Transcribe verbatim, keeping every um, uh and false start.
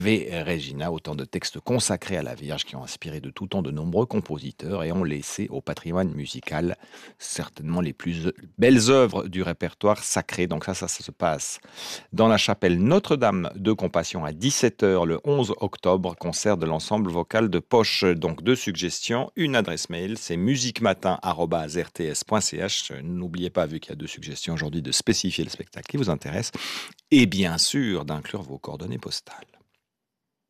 Ave Regina, autant de textes consacrés à la Vierge qui ont inspiré de tout temps de nombreux compositeurs et ont laissé au patrimoine musical certainement les plus belles œuvres du répertoire sacré. Donc ça, ça, ça se passe dans la chapelle Notre-Dame de Compassion à dix-sept heures le onze octobre, concert de l'ensemble vocal de Poche. Donc deux suggestions, une adresse mail, c'est musiquematin arobase r t s point c h. N'oubliez pas, vu qu'il y a deux suggestions aujourd'hui, de spécifier le spectacle qui vous intéresse et bien sûr d'inclure vos coordonnées postales.